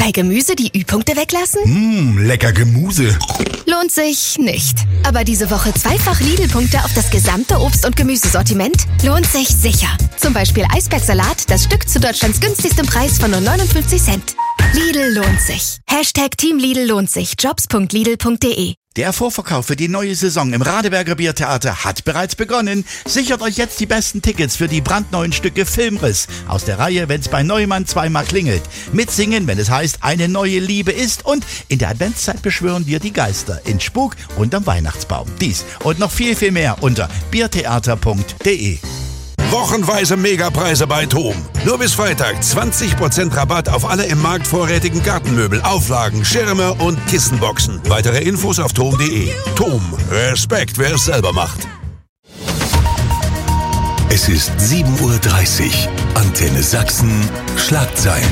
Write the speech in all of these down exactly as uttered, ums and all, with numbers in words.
Bei Gemüse die Ü-Punkte weglassen? Mmh, lecker Gemüse. Lohnt sich nicht. Aber diese Woche zweifach Lidl-Punkte auf das gesamte Obst- und Gemüsesortiment? Lohnt sich sicher. Zum Beispiel Eisbergsalat, das Stück zu Deutschlands günstigstem Preis von nur neunundfünfzig Cent. Lidl lohnt sich. Hashtag Team Lidl lohnt sich. jobs punkt lidl punkt de. Der Vorverkauf für die neue Saison im Radeberger Biertheater hat bereits begonnen. Sichert euch jetzt die besten Tickets für die brandneuen Stücke Filmriss aus der Reihe Wenn's bei Neumann zweimal klingelt. Mitsingen, wenn es heißt, eine neue Liebe ist, und in der Adventszeit beschwören wir die Geister in Spuk unterm Weihnachtsbaum. Dies und noch viel, viel mehr unter biertheater punkt de. Wochenweise Megapreise bei TOM. Nur bis Freitag zwanzig Prozent Rabatt auf alle im Markt vorrätigen Gartenmöbel, Auflagen, Schirme und Kissenboxen. Weitere Infos auf tom punkt de. TOM. Respekt, wer es selber macht. Es ist sieben Uhr dreißig. Antenne Sachsen. Schlagzeilen.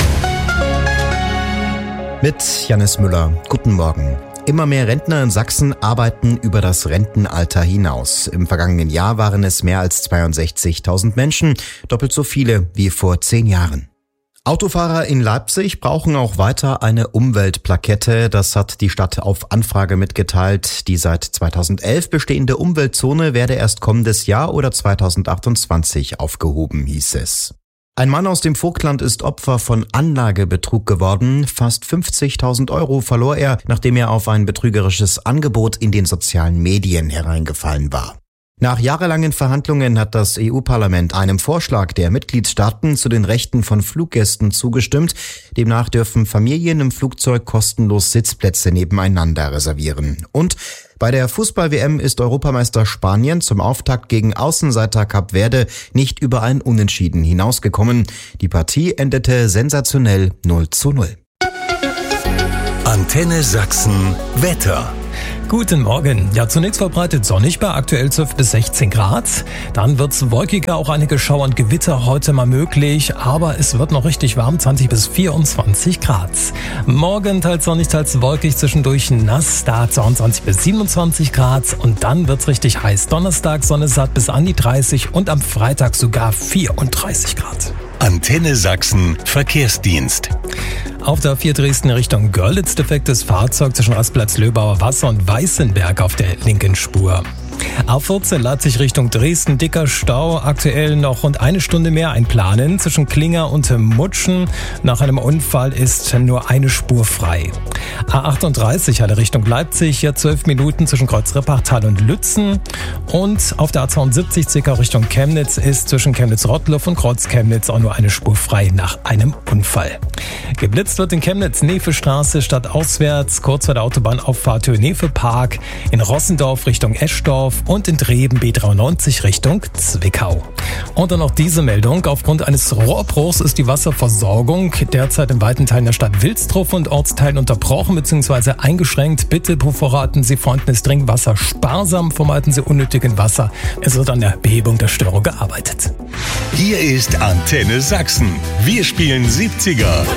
Mit Jannis Müller. Guten Morgen. Immer mehr Rentner in Sachsen arbeiten über das Rentenalter hinaus. Im vergangenen Jahr waren es mehr als zweiundsechzigtausend Menschen, doppelt so viele wie vor zehn Jahren. Autofahrer in Leipzig brauchen auch weiter eine Umweltplakette. Das hat die Stadt auf Anfrage mitgeteilt. Die seit zweitausendelf bestehende Umweltzone werde erst kommendes Jahr oder zweitausendachtundzwanzig aufgehoben, hieß es. Ein Mann aus dem Vogtland ist Opfer von Anlagebetrug geworden. Fast fünfzigtausend Euro verlor er, nachdem er auf ein betrügerisches Angebot in den sozialen Medien hereingefallen war. Nach jahrelangen Verhandlungen hat das E U-Parlament einem Vorschlag der Mitgliedstaaten zu den Rechten von Fluggästen zugestimmt. Demnach dürfen Familien im Flugzeug kostenlos Sitzplätze nebeneinander reservieren. Und bei der Fußball-W M ist Europameister Spanien zum Auftakt gegen Außenseiter Kap Verde nicht über ein Unentschieden hinausgekommen. Die Partie endete sensationell null zu null. Antenne Sachsen Wetter. Guten Morgen. Ja, zunächst verbreitet sonnig bei aktuell zwölf bis sechzehn Grad. Dann wird's wolkiger, auch einige Schauer und Gewitter heute mal möglich. Aber es wird noch richtig warm, zwanzig bis vierundzwanzig Grad. Morgen teils sonnig, teils wolkig, zwischendurch nass, da zweiundzwanzig bis siebenundzwanzig Grad. Und dann wird's richtig heiß. Donnerstag Sonne satt bis an die dreißig und am Freitag sogar vierunddreißig Grad. Antenne Sachsen Verkehrsdienst. Auf der vier Dresden Richtung Görlitz defektes Fahrzeug zwischen Rastplatz Löbauer Wasser und Weißenberg auf der linken Spur. A vierzehn Leipzig Richtung Dresden, dicker Stau, aktuell noch rund eine Stunde mehr einplanen. Zwischen Klinger und Mutschen nach einem Unfall ist nur eine Spur frei. A achtunddreißig Halle Richtung Leipzig, hier zwölf Minuten zwischen Kreuz Rippachtal und Lützen. Und auf der A zweiundsiebzig Zwickau Richtung Chemnitz ist zwischen Chemnitz-Rottluff und Kreuz Chemnitz auch nur eine Spur frei nach einem Unfall. Geblitzt wird in Chemnitz Nevestraße stadtauswärts, kurz vor der Autobahnauffahrt Höhe-Nefe-Park, in Rossendorf Richtung Eschdorf und in Dreben B dreiundneunzig Richtung Zwickau. Und dann noch diese Meldung. Aufgrund eines Rohrbruchs ist die Wasserversorgung derzeit in weiten Teilen der Stadt Wilsdruff und Ortsteilen unterbrochen bzw. eingeschränkt. Bitte bevorraten Sie freundliches Trinkwasser sparsam, vermeiden Sie unnötigen Wasser. Es wird an der Behebung der Störung gearbeitet. Hier ist Antenne Sachsen. Wir spielen siebziger.